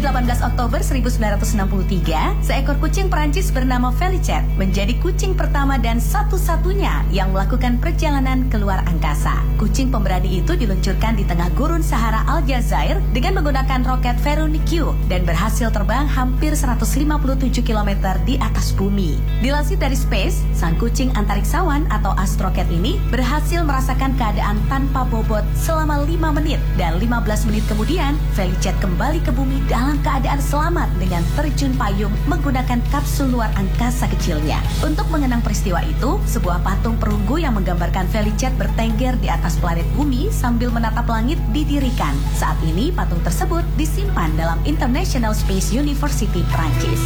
18 Oktober 1963, seekor kucing Perancis bernama Felicet menjadi kucing pertama dan satu-satunya yang melakukan perjalanan keluar angkasa. Kucing pemberani itu diluncurkan di tengah gurun Sahara Aljazair dengan menggunakan roket Veronik Q dan berhasil terbang hampir 157 km di atas bumi. Dilansir dari Space, sang kucing antariksawan atau astroket ini berhasil merasakan keadaan tanpa bobot selama 5 menit dan 15 menit kemudian Felicet kembali ke bumi dalam keadaan selamat dengan terjun payung menggunakan kapsul luar angkasa kecilnya. Untuk mengenang peristiwa itu, sebuah patung perunggu yang menggambarkan Felicet bertengger di atas planet bumi sambil menatap langit didirikan. Saat ini patung tersebut disimpan dalam International Space University Prancis.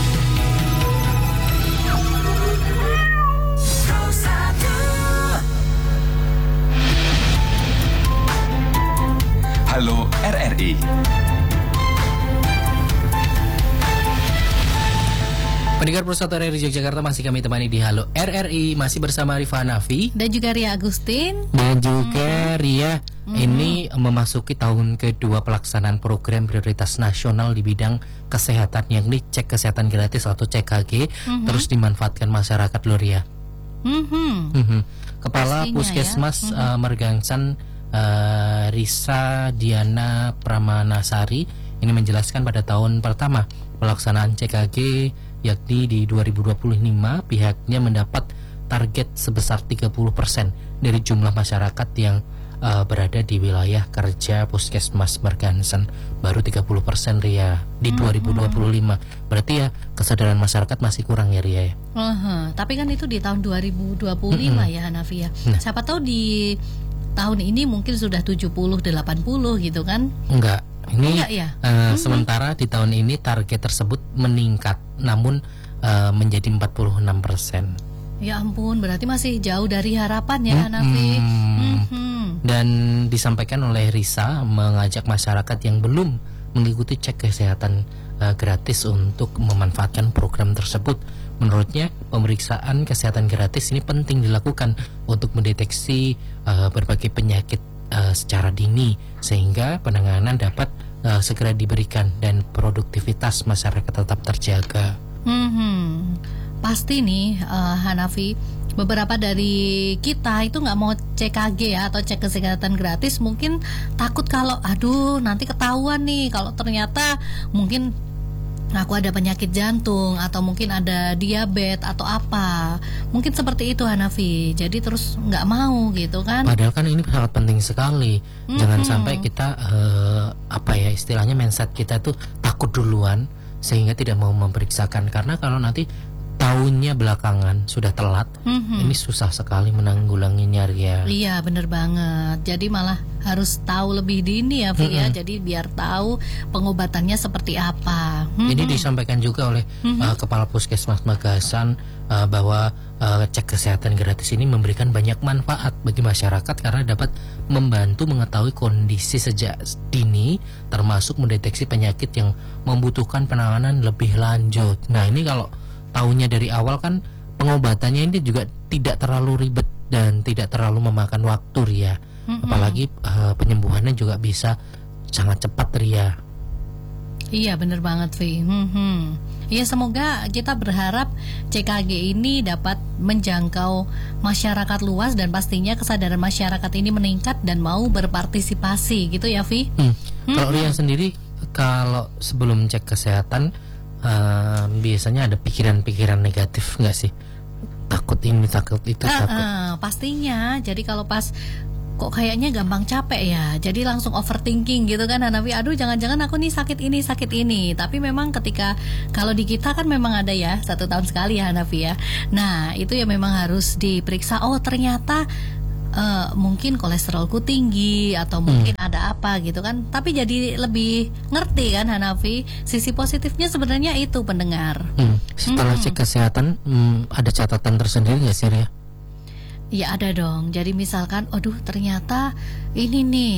Halo RRI. Pendengar Persatu RRI Yogyakarta, masih kami temani di Halo RRI, masih bersama Rifa Hanafi dan juga Ria Agustin. Dan juga Ria, ini memasuki tahun kedua pelaksanaan program prioritas nasional di bidang kesehatan, yang ini cek kesehatan gratis atau CKG, terus dimanfaatkan masyarakat loh Ria. Kepala Pastinya, Puskesmas Mergangsan Risa Diana Pramanasari ini menjelaskan pada tahun pertama pelaksanaan CKG yakni di 2025 pihaknya mendapat target sebesar 30% dari jumlah masyarakat yang berada di wilayah kerja Puskesmas Mergangsan. Baru 30% Ria di 2025. Berarti ya kesadaran masyarakat masih kurang ya Ria ya. Tapi kan itu di tahun 2025 ya Hanafi ya. Siapa tahu di tahun ini mungkin sudah 70-80 gitu kan? Enggak. Ini ya? Sementara di tahun ini target tersebut meningkat, namun menjadi 46%. Ya ampun, berarti masih jauh dari harapan ya Hanafi. Dan disampaikan oleh Risa mengajak masyarakat yang belum mengikuti cek kesehatan gratis untuk memanfaatkan program tersebut. Menurutnya, pemeriksaan kesehatan gratis ini penting dilakukan untuk mendeteksi berbagai penyakit secara dini, sehingga penanganan dapat segera diberikan dan produktivitas masyarakat tetap terjaga. Pasti nih Hanafi, beberapa dari kita itu nggak mau CKG ya, atau cek kesehatan gratis, mungkin takut kalau aduh nanti ketahuan nih kalau ternyata mungkin aku ada penyakit jantung atau mungkin ada diabetes atau apa, mungkin seperti itu Hanafi. Jadi terus nggak mau gitu kan. Padahal kan ini sangat penting sekali. Jangan sampai kita istilahnya mindset kita tuh takut duluan sehingga tidak mau memeriksakan. Karena kalau nanti tahunnya belakangan sudah telat, ini susah sekali menanggulanginya Ria. Iya bener banget. Jadi malah harus tahu lebih dini ya Fi ya. Jadi biar tahu pengobatannya seperti apa. Ini disampaikan juga oleh Kepala Puskesmas Mergangsan bahwa cek kesehatan gratis ini memberikan banyak manfaat bagi masyarakat karena dapat membantu mengetahui kondisi sejak dini, termasuk mendeteksi penyakit yang membutuhkan penanganan lebih lanjut. Nah ini kalau tahunya dari awal kan pengobatannya ini juga tidak terlalu ribet dan tidak terlalu memakan waktu Ria. Apalagi penyembuhannya juga bisa sangat cepat Ria. Iya bener banget Vi. Ya semoga kita berharap CKG ini dapat menjangkau masyarakat luas dan pastinya kesadaran masyarakat ini meningkat dan mau berpartisipasi gitu ya Vi. Kalau Ria sendiri, kalau sebelum cek kesehatan biasanya ada pikiran-pikiran negatif nggak sih? Takut ini, takut itu, takut. Pastinya. Jadi kalau pas kok kayaknya gampang capek ya, jadi langsung overthinking gitu kan Hanafi. Aduh jangan-jangan aku nih sakit ini. Tapi memang ketika kalau di kita kan memang ada ya 1 tahun sekali ya Hanafi ya. Nah itu ya memang harus diperiksa. Oh ternyata mungkin kolesterolku tinggi atau mungkin ada apa gitu kan. Tapi jadi lebih ngerti kan Hanafi. Sisi positifnya sebenarnya itu pendengar. Setelah cek kesehatan ada catatan tersendiri nggak sih Ria? Ya ada dong. Jadi misalkan aduh ternyata ini nih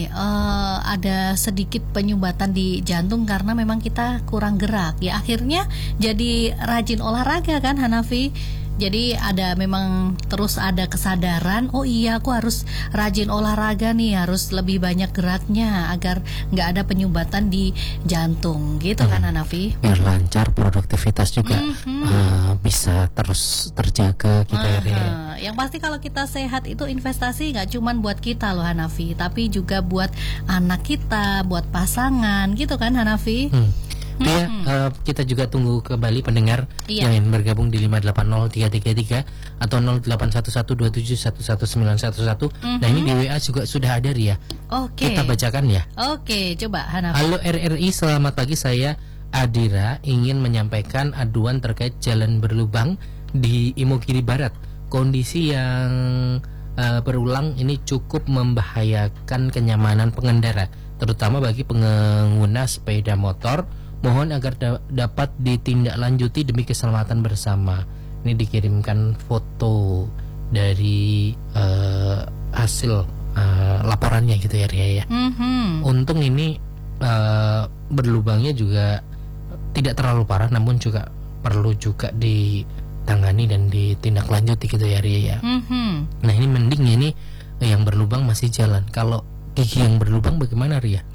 ada sedikit penyumbatan di jantung karena memang kita kurang gerak. Ya akhirnya jadi rajin olahraga kan Hanafi. Jadi ada memang terus ada kesadaran, oh iya aku harus rajin olahraga nih, harus lebih banyak geraknya agar nggak ada penyumbatan di jantung, gitu kan Hanafi? Biar lancar, produktivitas juga bisa terus terjaga gitu ya Ria. Yang pasti kalau kita sehat itu investasi nggak cuman buat kita loh Hanafi, tapi juga buat anak kita, buat pasangan, gitu kan Hanafi? Ria, kita juga tunggu kembali pendengar Iya. yang ingin bergabung di 580333 atau 081127111911. Nah ini di WA juga sudah ada Ria. Oke. Kita bacakan ya. Oke, coba Hanafi. Halo RRI, selamat pagi, saya Adira ingin menyampaikan aduan terkait jalan berlubang di Imogiri Barat. Kondisi yang berulang ini cukup membahayakan kenyamanan pengendara, terutama bagi pengguna sepeda motor. Mohon agar dapat ditindaklanjuti demi keselamatan bersama. Ini dikirimkan foto dari hasil laporannya gitu ya Ria ya. Untung ini berlubangnya juga tidak terlalu parah, namun juga perlu juga ditangani dan ditindaklanjuti gitu ya Ria ya. Nah ini mending ini yang berlubang masih jalan. Kalau gigi yang berlubang bagaimana Ria?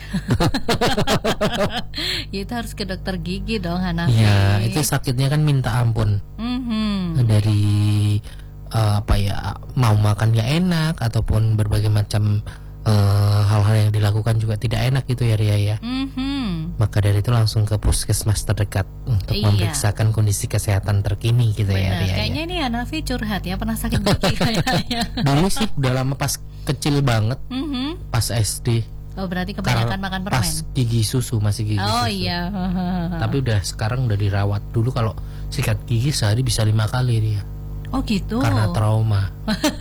Itu harus ke dokter gigi dong Hanafi. Ya itu sakitnya kan minta ampun. Dari mau makan gak enak ataupun berbagai macam hal-hal yang dilakukan juga tidak enak gitu ya Ria ya. Maka dari itu langsung ke puskesmas terdekat untuk memeriksakan kondisi kesehatan terkini gitu ya Ria. Kayaknya ini Hanafi curhat ya, pernah sakit gigi kayaknya. Dulu sih udah lama pas kecil banget, pas SD. Oh berarti kebanyakan makan permen. Pas gigi susu, masih gigi susu. Oh iya. Tapi sekarang udah dirawat. Dulu kalau sikat gigi sehari bisa 5 kali dia. Oh gitu. Karena trauma.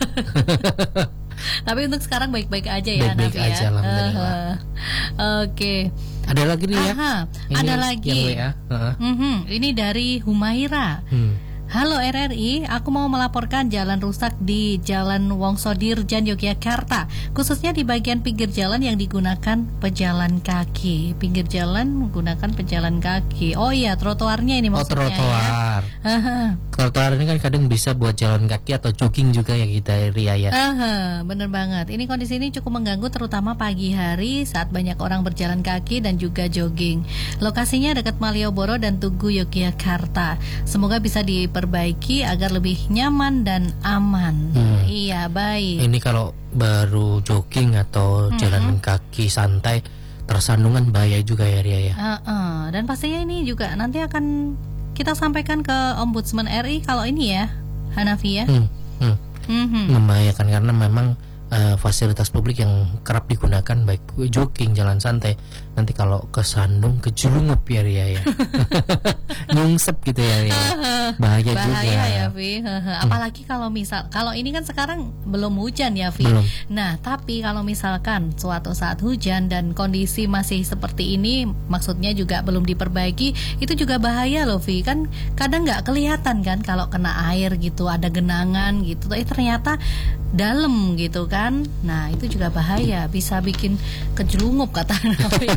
Tapi untuk sekarang baik-baik aja ya Baik-baik Hanafi aja, ya. alhamdulillah. Oke. Ada lagi nih ya? Ini Ada lagi. Yang WA. Ini dari Humaira. Halo RRI, aku mau melaporkan jalan rusak di Jalan Wongso Dirjan Yogyakarta, khususnya di bagian pinggir jalan yang digunakan pejalan kaki. Pinggir jalan menggunakan pejalan kaki. Oh iya, trotoarnya ini maksudnya trotoar. ya. Trotoar ini kan kadang bisa buat jalan kaki atau jogging juga ya kita Ria ya. Bener banget. Ini kondisi ini cukup mengganggu terutama pagi hari saat banyak orang berjalan kaki dan juga jogging. Lokasinya dekat Malioboro dan Tugu Yogyakarta. Semoga bisa diperbaiki agar lebih nyaman dan aman. Iya, baik. Ini kalau baru jogging atau jalan kaki santai tersandungan bahaya juga ya Ria ya. Dan pastinya ini juga nanti akan kita sampaikan ke Ombudsman RI kalau ini ya Hanafi ya. Membahayakan karena memang fasilitas publik yang kerap digunakan baik jogging, jalan santai, nanti kalau kesandung kejelungup ya Ria ya. Nyungsep gitu ya Ria. Bahaya juga ya Vi. Apalagi kalau kalau ini kan sekarang belum hujan ya Vi. Belum. Nah tapi kalau misalkan suatu saat hujan dan kondisi masih seperti ini, maksudnya juga belum diperbaiki, itu juga bahaya loh Vi. Kan kadang nggak kelihatan kan kalau kena air gitu, ada genangan gitu, ternyata dalam gitu kan. Nah itu juga bahaya, bisa bikin kejelungup kata Nabi.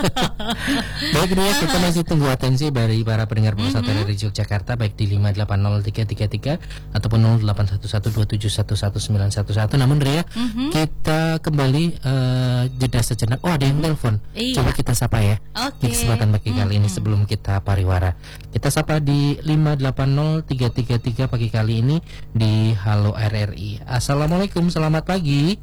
Baik Ria, kita masih tunggu atensi dari para pendengar pusat dari Yogyakarta baik di 580333 ataupun 081127111911. Namun Ria, kita kembali jeda sejenak. Oh ada yang telepon. Coba kita sapa ya. Di kesempatan pagi kali ini sebelum kita pariwara. Kita sapa di 580333 pagi kali ini di Halo RRI. Assalamualaikum, selamat pagi.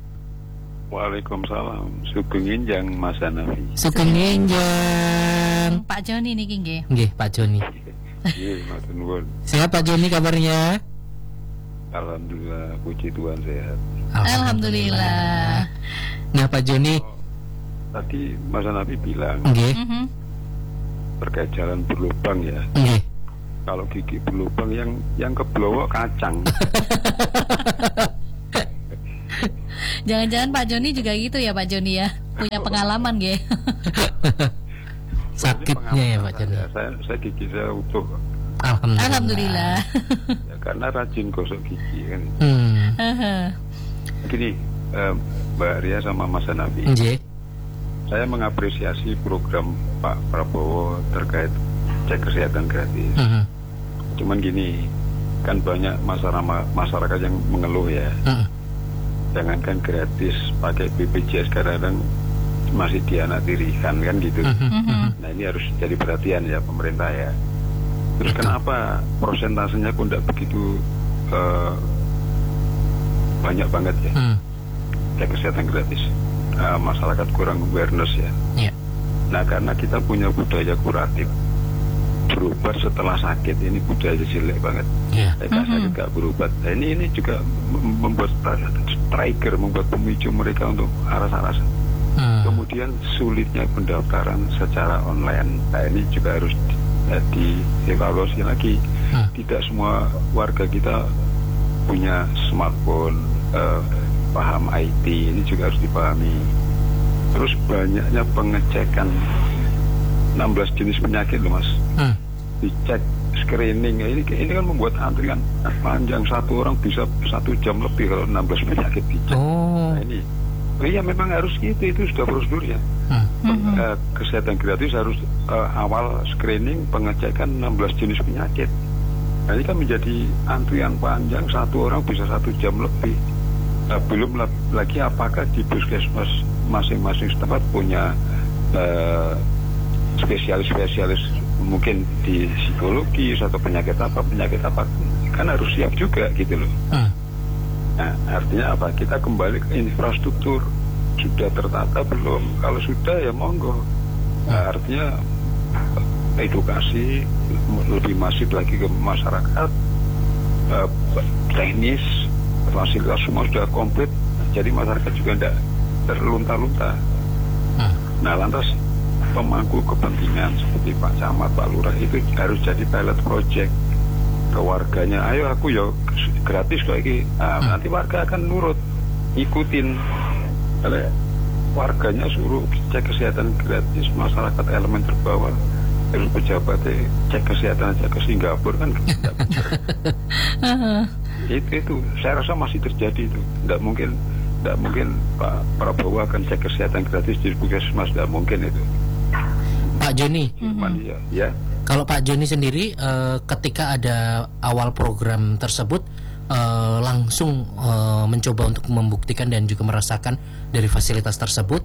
Waalaikumsalam. Sugeng Enjang Mas Hanafi. Sugeng Enjang. Pak Joni niki nggih. Nggih, Pak Joni. Nggih, matur nuwun. Sehat Pak Joni kabarnya? Alhamdulillah, puji Tuhan sehat. Alhamdulillah. Nah, Pak Joni, Tadi Mas Hanafi bilang nggih. terkait jalan berlubang ya. Nggih. Kalau gigi berlubang yang keblowok kacang. Jangan-jangan Pak Joni juga gitu ya Pak Joni ya, punya pengalaman nggih. Sakitnya ya Pak Joni. Saya gigi saya utuh. Alhamdulillah. Ya, karena rajin gosok gigi kan. Gini, Mbak Ria sama Mas Hanafi. Nggih. Saya mengapresiasi program Pak Prabowo terkait cek kesehatan gratis. Cuman gini, kan banyak masyarakat yang mengeluh ya. Jangankan gratis, pakai BPJS kadang-kadang masih dianaktirikan kan gitu. Nah ini harus jadi perhatian ya pemerintah ya. Terus kenapa prosentasenya kok tidak begitu banyak banget ya? Cek kesehatan gratis. Masyarakat kurang awareness ya. Nah karena kita punya budaya kuratif, berobat setelah sakit, ini budaya jelek banget. Gak sakit gak berobat. Nah, ini juga membuat trigger, membuat pemicu mereka untuk aras-aras. Kemudian sulitnya pendaftaran secara online. Nah ini juga harus dievaluasi lagi. Tidak semua warga kita punya smartphone, paham IT, ini juga harus dipahami. Terus banyaknya pengecekan 16 jenis penyakit loh mas. Dicek screening ini kan membuat antrian panjang, satu orang bisa 1 jam lebih kalau 16 penyakit dicek. Nah ini iya memang harus gitu, itu sudah prosedurnya. Kesehatan gratis harus awal screening, pengecekan 16 jenis penyakit. Nah ini kan menjadi antrian panjang, satu orang bisa 1 jam lebih. Nah, belum lagi apakah di puskesmas masing-masing tempat punya spesialis mungkin di psikologi atau penyakit apa kan harus siap juga gitu loh. Nah artinya apa, kita kembali ke infrastruktur, sudah tertata belum? Kalau sudah ya monggo. Nah, artinya edukasi lebih masif lagi ke masyarakat, teknis, fasilitas semua sudah komplit, jadi masyarakat juga tidak terlunta-lunta. Nah lantas pemangku kepentingan seperti Pak Camat, Pak Lurah itu harus jadi pilot project ke warganya. Ayo aku ya gratis kok ini. Nanti warga akan nurut, ikutin. Kalau warganya suruh cek kesehatan gratis, masyarakat elemen terbawah terus pejabat cek kesehatan aja ke Singapura kan tidak benar. Itu saya rasa masih terjadi itu. Tidak mungkin Pak Prabowo akan cek kesehatan gratis di puskesmas, tidak mungkin itu. Pak Joni, ya. Kalau Pak Joni sendiri ketika ada awal program tersebut langsung mencoba untuk membuktikan dan juga merasakan dari fasilitas tersebut,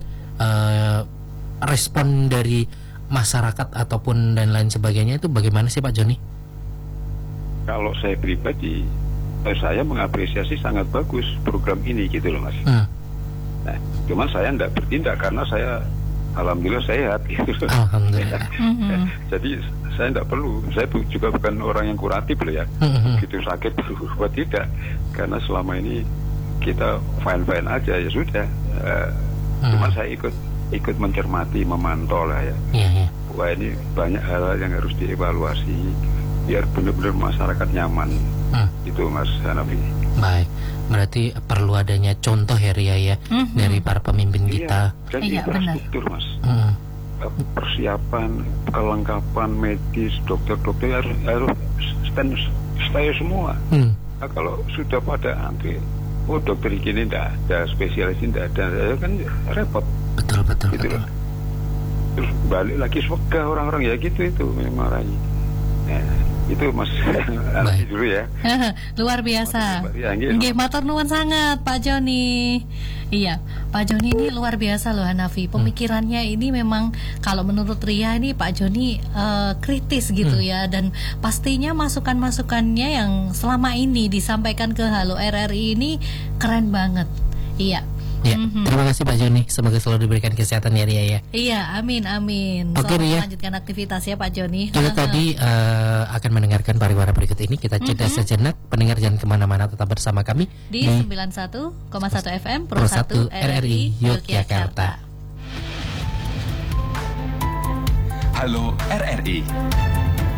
respon dari masyarakat ataupun dan lain sebagainya itu bagaimana sih Pak Joni? Kalau saya pribadi, saya mengapresiasi sangat bagus program ini gitu loh mas. Nah, cuman saya tidak bertindak karena saya alhamdulillah sehat gitu. Alhamdulillah. Jadi saya tidak perlu, saya juga bukan orang yang kuratif loh ya. Begitu sakit berubah tidak, karena selama ini kita fine aja ya sudah. Cuman saya ikut mencermati, memantau lah ya. Wah ini banyak hal yang harus dievaluasi biar benar-benar masyarakat nyaman. Itu Mas Hanafi. Baik, berarti perlu adanya contoh ya Ria ya dari para pemimpin kita. Dan infrastruktur Mas. Persiapan, kelengkapan medis, dokter-dokter harus stay semua. Nah, kalau sudah pada antri, dokter ini tidak ada, spesialis ini tidak ada, kan repot. Betul. Terus balik lagi swega orang-orang ya gitu itu marahi. Itu Mas dulu ya. Luar biasa. Nggih matur nuwun sangat Pak Joni. Iya, Pak Joni ini luar biasa loh Hanafi. Pemikirannya ini memang kalau menurut Ria ini Pak Joni kritis gitu ya, dan pastinya masukan-masukannya yang selama ini disampaikan ke Halo RRI ini keren banget. Iya. Ya, terima kasih Pak Joni. Semoga selalu diberikan kesehatan ya Ria ya. Iya, amin. Oke, Ria. Lanjutkan aktivitas ya Pak Joni. Kita tadi akan mendengarkan pariwara berikut ini. Kita jeda sejenak. Pendengar jangan kemana-mana, tetap bersama kami di 91,1 FM Pro 1 RRI Yogyakarta. Halo RRI.